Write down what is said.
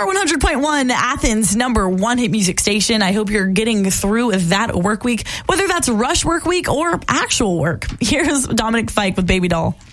Power 100.1, Athens' #1 hit music station. I hope you're getting through that work week, whether that's rush work week or actual work. Here's Dominic Fike with Baby Doll.